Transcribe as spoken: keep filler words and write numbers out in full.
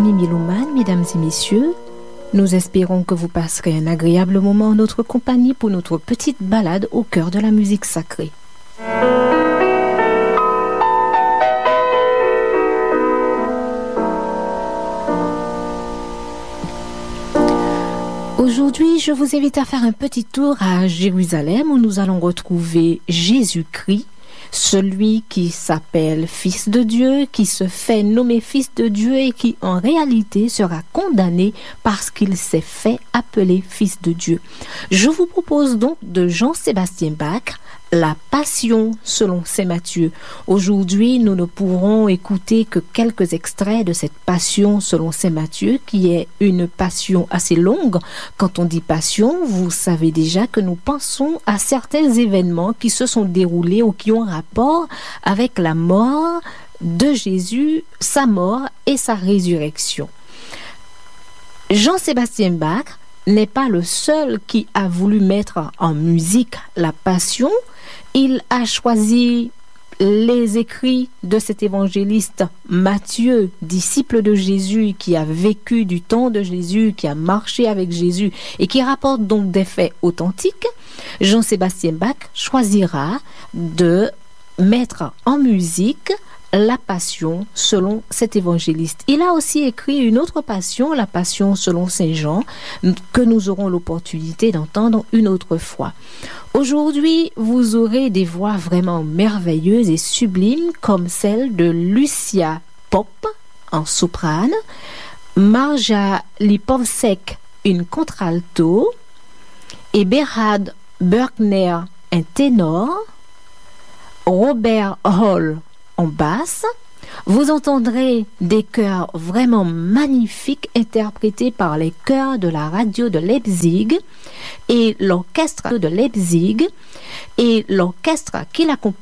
amis mélomanes, mesdames et messieurs, nous espérons que vous passerez un agréable moment en notre compagnie pour notre petite balade au cœur de la musique sacrée. Aujourd'hui, je vous invite à faire un petit tour à Jérusalem où nous allons retrouver Jésus-Christ, celui qui s'appelle Fils de Dieu, qui se fait nommer Fils de Dieu et qui en réalité sera condamné parce qu'il s'est fait appeler Fils de Dieu. Je vous propose donc de Jean-Sébastien Bach, La Passion selon saint Matthieu. Aujourd'hui, nous ne pourrons écouter que quelques extraits de cette Passion selon saint Matthieu, qui est une passion assez longue. Quand on dit passion, vous savez déjà que nous pensons à certains événements qui se sont déroulés ou qui ont rapport avec la mort de Jésus, sa mort et sa résurrection. Jean-Sébastien Bach n'est pas le seul qui a voulu mettre en musique la Passion. Il a choisi les écrits de cet évangéliste Matthieu, disciple de Jésus, qui a vécu du temps de Jésus, qui a marché avec Jésus et qui rapporte donc des faits authentiques. Jean-Sébastien Bach choisira de mettre en musique la Passion selon cet évangéliste. Il a aussi écrit une autre Passion, la Passion selon saint Jean, que nous aurons l'opportunité d'entendre une autre fois. Aujourd'hui, vous aurez des voix vraiment merveilleuses et sublimes comme celle de Lucia Pop en soprane, Marja Lipovsek une contralto et Berhard Berkner un ténor, Robert Hall en basse. Vous entendrez des chœurs vraiment magnifiques interprétés par les chœurs de la radio de Leipzig et l'orchestre de Leipzig et l'orchestre qui l'accompagne